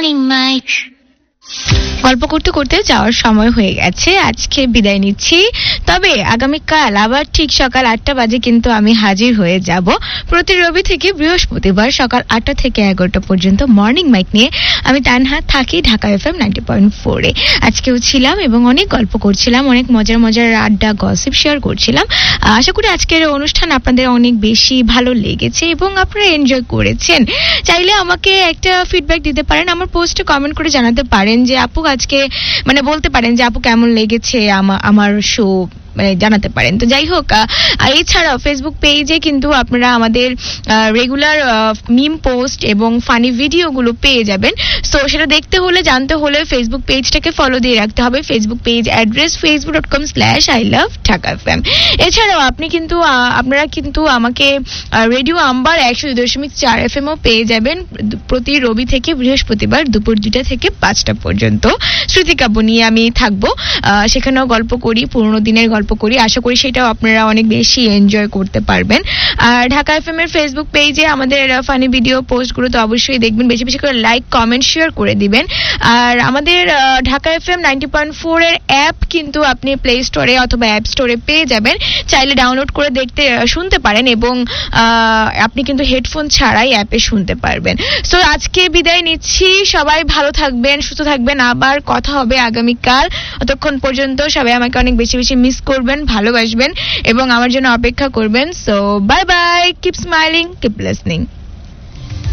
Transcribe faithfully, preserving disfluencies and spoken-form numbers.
Morning Mike. গল্প করতে করতে যাওয়ার সময় হয়ে গেছে, আজকে বিদায় নিচ্ছি। তবে আগামীকাল আবার ঠিক সকাল আটটা বাজে কিন্তু আমি হাজির হয়ে যাব। প্রতি রবি থেকে বৃহস্পতিবার সকাল আটটা থেকে এগারোটা পর্যন্ত মর্নিং মাইক নিয়ে আমি তানহা থাকি ঢাকা এফএম নাইনটি পয়েন্ট ফোরে। আজকেও ছিলাম এবং অনেক গল্প করছিলাম, অনেক মজার মজার আড্ডা গসিপ শেয়ার করছিলাম। আশা করি আজকের অনুষ্ঠান আপনাদের অনেক বেশি ভালো লেগেছে এবং আপনারা এনজয় করেছেন। চাইলে আমাকে একটা ফিডব্যাক দিতে পারেন, আমার পোস্টে কমেন্ট করে জানাতে পারেন যে আপু আজকে মানে বলতে পারেন যে আপু কেমন লেগেছে আমার শো, মানে জানাতে পারেন। তো যাই হোক, এছাড়াও ফেসবুক পেজে কিন্তু আপনারা আমাদের রেগুলার মিম পোস্ট এবং ফানি ভিডিওগুলো পেয়ে যাবেন। সো সেটা দেখতে হলে জানতে হলে ফেসবুক পেজটাকে ফলো দিয়ে রাখতে হবে। Facebook page address Facebook dot com slash I love Dhaka FM. এছাড়াও আপনি কিন্তু আপনারা কিন্তু আমাকে রেডিও আম্বার একশো দুই দশমিক চার এফ এমও পেয়ে যাবেন প্রতি রবি থেকে বৃহস্পতিবার দুপুর দুটা থেকে পাঁচটা পর্যন্ত। স্মৃতিকাব্য নিয়ে আমি থাকবো, সেখানেও গল্প করি, পুরোনো দিনের গল্প করি। আশা করি সেটাও আপনারা অনেক বেশি এনজয় করতে পারবেন। আর ঢাকা এফএম এর ফেসবুক পেজে আমাদের ফানি ভিডিও পোস্টগুলো তো অবশ্যই দেখবেন, বেশি বেশি করে লাইক কমেন্ট শেয়ার করে দিবেন। আর আমাদের Dhaka FM ninety point four এর অ্যাপ কিন্তু আপনি প্লে স্টোরে অথবা অ্যাপ স্টোরে পেয়ে যাবেন, চাইলে ডাউনলোড করে দেখতে শুনতে পারেন এবং আপনি কিন্তু হেডফোন ছাড়াই অ্যাপে শুনতে পারবেন। সো আজকে বিদায় নিচ্ছি, সবাই ভালো থাকবেন, সুস্থ থাকবেন, আবার কথা হবে আগামীকাল। ততক্ষণ পর্যন্ত সবাই আমাকে অনেক বেশি বেশি মিস করবেন, ভালোবাসবেন এবং আমার জন্য অপেক্ষা করবেন। So bye bye, keep smiling, keep listening.